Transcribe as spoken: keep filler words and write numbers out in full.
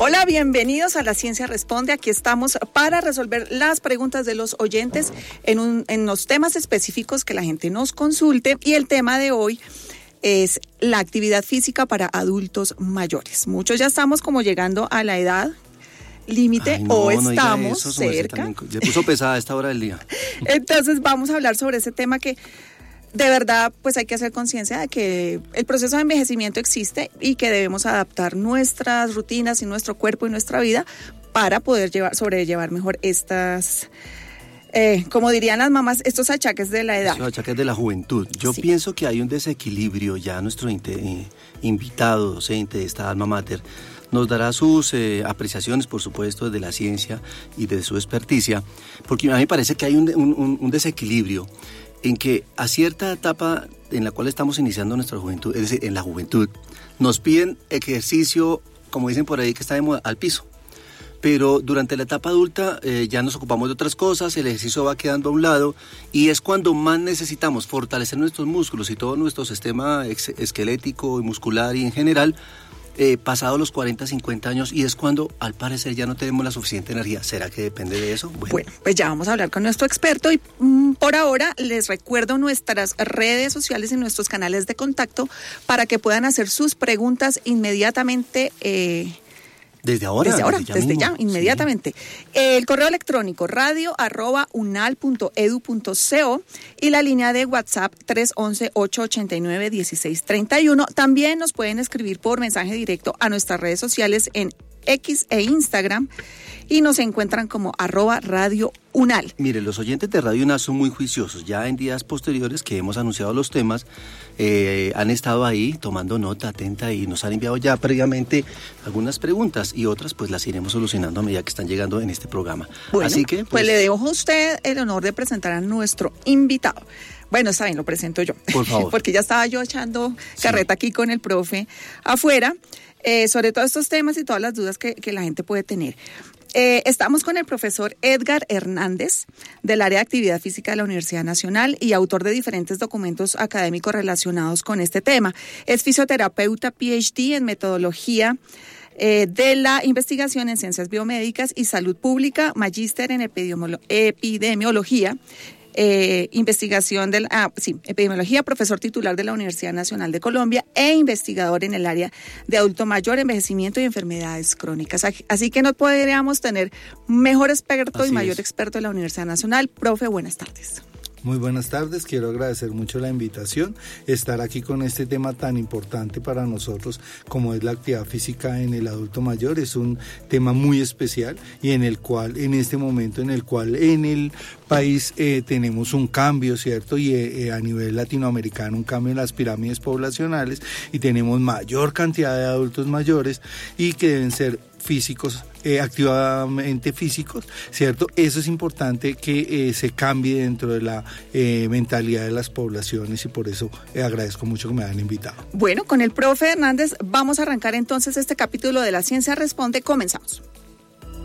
Hola, bienvenidos a La Ciencia Responde. Aquí estamos para resolver las preguntas de los oyentes en, un, en los temas específicos que la gente nos consulte. Y el tema de hoy es la actividad física para adultos mayores. Muchos ya estamos como llegando a la edad límite no, o no estamos eso, cerca. Se puso pesada a esta hora del día. Entonces vamos a hablar sobre ese tema que de verdad pues hay que hacer conciencia de que el proceso de envejecimiento existe y que debemos adaptar nuestras rutinas y nuestro cuerpo y nuestra vida para poder llevar, sobrellevar mejor estas, eh, como dirían las mamás, estos achaques de la edad. Estos achaques de la juventud. Yo sí. pienso que hay un desequilibrio, ya nuestro eh, invitado docente de esta alma mater nos dará sus eh, apreciaciones, por supuesto, desde la ciencia y de su experticia, porque a mí me parece que hay un, un, un desequilibrio en que a cierta etapa en la cual estamos iniciando nuestra juventud, es decir, en la juventud, nos piden ejercicio, como dicen por ahí, que está de moda, al piso. Pero durante la etapa adulta eh, ya nos ocupamos de otras cosas, el ejercicio va quedando a un lado y es cuando más necesitamos fortalecer nuestros músculos y todo nuestro sistema ex- esquelético y muscular y en general, Eh, pasados los cuarenta, cincuenta años, y es cuando al parecer ya no tenemos la suficiente energía. ¿Será que depende de eso? Bueno, bueno pues ya vamos a hablar con nuestro experto y mm, por ahora les recuerdo nuestras redes sociales y nuestros canales de contacto para que puedan hacer sus preguntas inmediatamente. Eh, Desde ahora. Desde ahora, desde ya, desde mismo. ya inmediatamente. Sí. El correo electrónico radio arroba unal punto edu punto co y la línea de WhatsApp tres once, ocho ochenta y nueve, dieciséis treinta y uno. También nos pueden escribir por mensaje directo a nuestras redes sociales en X e Instagram y nos encuentran como arroba radio unal. Mire, los oyentes de Radio Unal son muy juiciosos. Ya en días posteriores que hemos anunciado los temas, eh, han estado ahí tomando nota atenta y nos han enviado ya previamente algunas preguntas y otras pues las iremos solucionando a medida que están llegando en este programa. Bueno, Así que, pues, pues le dejo a usted el honor de presentar a nuestro invitado. Bueno, está bien, lo presento yo. Por favor. Porque ya estaba yo echando carreta sí. aquí con el profe afuera, eh, sobre todos estos temas y todas las dudas que, que la gente puede tener. Eh, estamos con el profesor Edgar Hernández, del área de actividad física de la Universidad Nacional y autor de diferentes documentos académicos relacionados con este tema. Es fisioterapeuta P H D en metodología eh, de la investigación en ciencias biomédicas y salud pública, magíster en epidemiolo- epidemiología. Eh, investigación de la, ah, sí, epidemiología, profesor titular de la Universidad Nacional de Colombia e investigador en el área de adulto mayor, envejecimiento y enfermedades crónicas. Así que no podríamos tener mejor experto Así y mayor es. experto de la Universidad Nacional. Profe, buenas tardes. Muy buenas tardes, quiero agradecer mucho la invitación, estar aquí con este tema tan importante para nosotros como es la actividad física en el adulto mayor. Es un tema muy especial y en el cual, en este momento en el cual en el país eh, tenemos un cambio, ¿cierto? Y eh, a nivel latinoamericano un cambio en las pirámides poblacionales y tenemos mayor cantidad de adultos mayores y que deben ser físicos, eh, activamente físicos, ¿cierto? Eso es importante que eh, se cambie dentro de la eh, mentalidad de las poblaciones y por eso eh, agradezco mucho que me hayan invitado. Bueno, con el profe Hernández vamos a arrancar entonces este capítulo de La Ciencia Responde. Comenzamos.